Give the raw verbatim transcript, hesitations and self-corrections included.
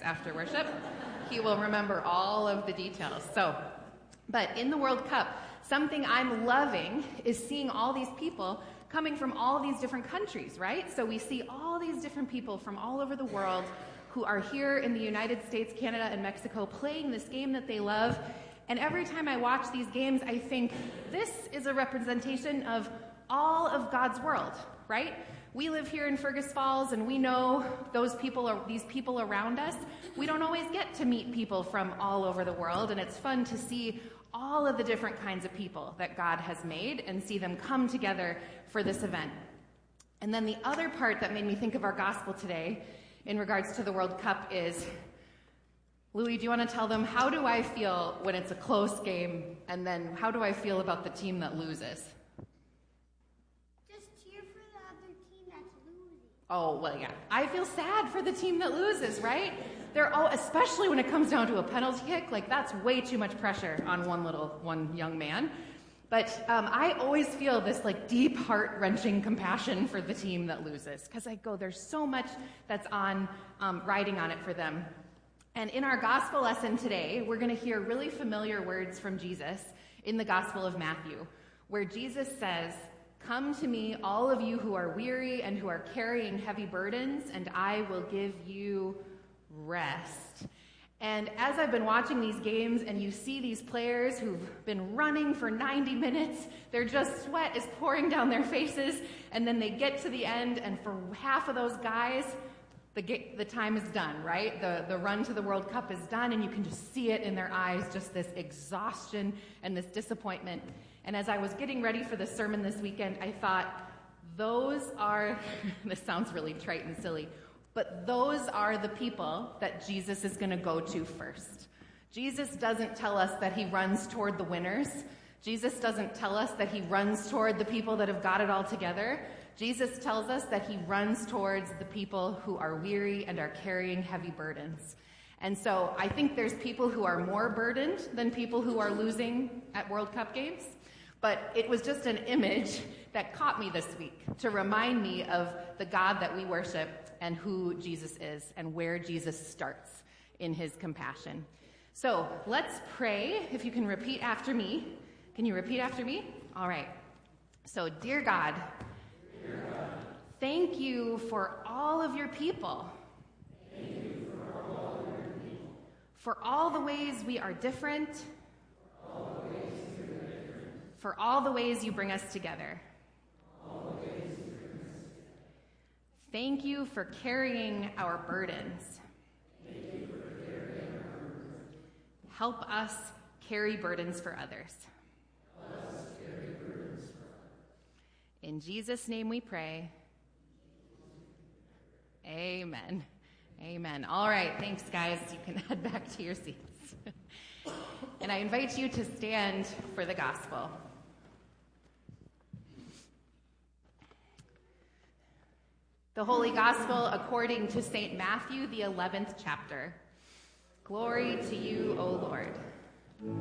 after worship. He will remember all of the details. So, but in the World Cup, something I'm loving is seeing all these people coming from all these different countries, right? So we see all these different people from all over the world who are here in the United States, Canada, and Mexico playing this game that they love. And every time I watch these games, I think this is a representation of all of God's world, right? We live here in Fergus Falls, and we know those people, are, these people around us. We don't always get to meet people from all over the world, and it's fun to see all of the different kinds of people that God has made and see them come together for this event. And then the other part that made me think of our gospel today in regards to the World Cup is, Louis, do you want to tell them, how do I feel when it's a close game, and then how do I feel about the team that loses? Just cheer for the other team that's losing. Oh, well, yeah. I feel sad for the team that loses, right? They're all, especially when it comes down to a penalty kick, like that's way too much pressure on one little, one young man. But um, I always feel this like deep heart-wrenching compassion for the team that loses, because I go, there's so much that's on um, riding on it for them. And in our gospel lesson today, we're going to hear really familiar words from Jesus in the Gospel of Matthew, where Jesus says, "Come to me, all of you who are weary and who are carrying heavy burdens, and I will give you rest." And as I've been watching these games and you see these players who've been running for ninety minutes, they're just, sweat is pouring down their faces, and then they get to the end, and for half of those guys, the the time is done, right? The, the run to the World Cup is done, and you can just see it in their eyes, just this exhaustion and this disappointment. And as I was getting ready for the sermon this weekend, I thought, those are, this sounds really trite and silly, but those are the people that Jesus is going to go to first. Jesus doesn't tell us that he runs toward the winners. Jesus doesn't tell us that he runs toward the people that have got it all together. Jesus tells us that he runs towards the people who are weary and are carrying heavy burdens. And so I think there's people who are more burdened than people who are losing at World Cup games. But it was just an image that caught me this week to remind me of the God that we worship and who Jesus is and where Jesus starts in his compassion. So let's pray. If you can repeat after me. Can you repeat after me? All right. So, dear God, dear God, thank you for all of your people. Thank you for all of your people. For all the ways we are different. For all the ways we are different. For all the ways you bring us together. All the ways you bring us together. Thank you for carrying our burdens. Thank you for carrying our burdens. Help us carry burdens for others. Help us carry burdens for others. In Jesus' name we pray. Amen. Amen. All right, thanks, guys. You can head back to your seats. And I invite you to stand for the gospel. The Holy Gospel according to Saint Matthew, the eleventh chapter. Glory to you, O Lord.